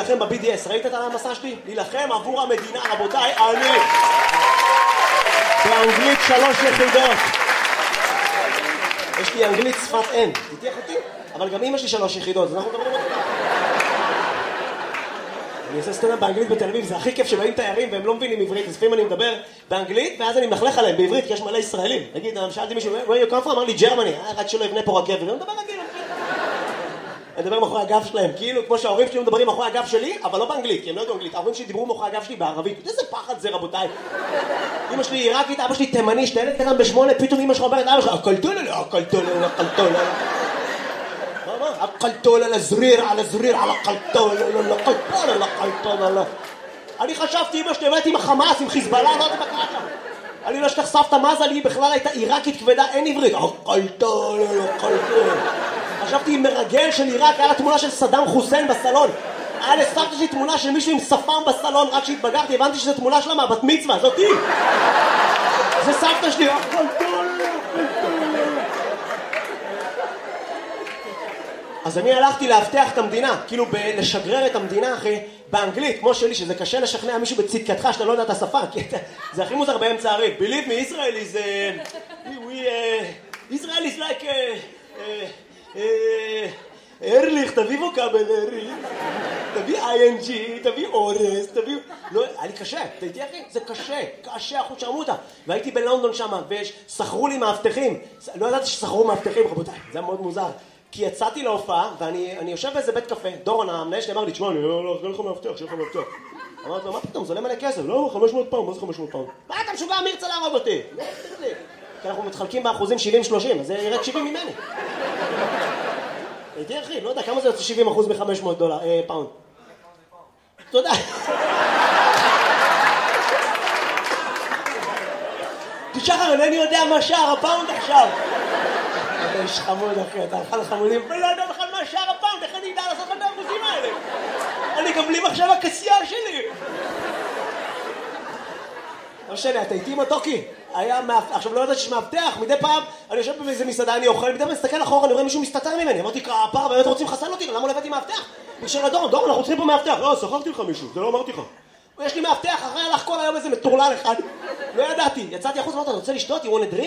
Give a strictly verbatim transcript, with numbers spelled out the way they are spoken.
להילחם ב-בי די אס. ראית את המסע שלי? להילחם עבור המדינה, רבותיי, אני באנגלית שלוש יחידות. יש לי אנגלית שפת אם, תתייח אותי? אבל גם אמא שלי שלוש יחידות, אז אנחנו מדברים אותי. אני עושה סטנדאפ באנגלית בתל אביב, זה הכי כיף שבאים תיירים והם לא מבינים עברית, אז לפעמים אני מדבר באנגלית ואז אני מלכלך עליהם בעברית, כי יש מלא ישראלים. נגיד, שאלתי מישהו, where you come from? אמר לי, Germany, רק שלא יבנה פה רכבת, ואני מדבר רגיל. אני מדבר מאחורי הגב שלהם, כאילו כמו שההורים שלי מדברים מאחורי הגב שלי, אבל לא באנגלית, כי הם לא יודעים אנגלית. ההורים שלי דיברו מאחורי הגב שלי בערבית. איזה פחד זה, רבותיי. אמא שלי עיראקית, אבא שלי תימני, שתלד קטן בשמונה, פתאום אמא שלך אומרת, אבא שלך, הקלטולה, הקלטולה, הקלטולה. מה, מה? הקלטולה לזריר, על הזריר, על הקלטולה, הקלטולה, הקלטולה. אני חשבתי, אמא שלי, באמת עם החמאס, עם חיזבאללה, לא יודעת מה קרה שם. אני לא שכח סבתא מזה, לי בכלל הייתה עיראקית כבדה, אין עברית. הקלטולה, הקלטולה. חשבתי עם מרגל של עיראק, היה לה תמונה של סדאם חוסיין בסלון. היה לסבתא שלי תמונה של מישהו עם שפם בסלון, רק שהתבגרתי, הבנתי שזו תמונה שלה מהבת מצווה, זאתי. זה סבתא שלי. אז אני הלכתי להבטח את המדינה, כאילו לשגרר את המדינה, אחי, באנגלית, כמו שלי, שזה קשה לשכנע מישהו בצדקתך שאתה לא יודע את השפה, כי זה הכי מוזר באמצע הריב. Believe me, Israel is... we... Israel is like... ארליך, תביא ווקאבל ארליך, תביא איי אן ג'י, תביא אורס, תביא... לא, היה לי קשה, אתה איתי אחי? זה קשה, קשה, אחוז שרמוטה. והייתי בלונדון שם, ושכרו לי מאבטחים. לא ידעתי ששכרו מאבטחים, רבותיי, זה היה מאוד מוזר. כי יצאתי להופעה, ואני יושב באיזה בית קפה, דורון המנהל שלי אמר לי, תשמע, אני לא אראה לך מאבטח, שיהיה לך מאבטח. אמרתי לו, מה פתאום, זה עולה מלא כסף, לא, חמש מאות פאונד, מה זה חמש מאות פאונד? מה אתה משוגע, מי ירצה להרוג אותי? כי אנחנו מתחלקים באחוזים שבעים שלושים, אז זה ירד שבעים ממני. הייתי אחי, לא יודע, כמה זה יוצא שבעים אחוז מ-חמש מאות דולר, פאונד? תודה. תשחר, אינני יודע מה שער הפאונד עכשיו. אתה איש חמוד אחי, אתה הלכה לחמודים, ולא יודע בכלל מה שער הפאונד, איך אני אדע לעשות את האחוזים האלה? אני גם בלי מחשב הכסייה שלי. לא משנה, אתה איתי עם הטוקי? היה מאבטח, עכשיו לא יודעת שיש מאבטח, מדי פעם אני יושב באיזה מסעדה, אני אוכל, מדי פעם מסתכל אחורה, אני רואה מישהו מסתתר ממני, אמרתי, כפר, באמת רוצים לחסל אותי, למה לא הבאתי מאבטח? בקשר לדורון, דורון, אנחנו צריכים פה מאבטח, לא, שכרתי לך מישהו, זה לא אמרתי לך. יש לי מאבטח, אחרי הלך כל היום איזה מטורלל אחד, לא ידעתי, יצאתי החוץ, אמרתי, אני רוצה לשתות, you want a drink?